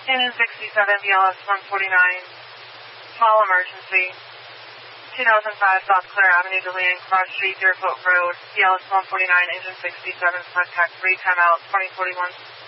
Engine 67, BLS 149, small emergency. 2005 South Clare Avenue, DeLeon, Cross Street, Deerfoot Road, BLS 149, Engine 67, contact 3, timeout 2041.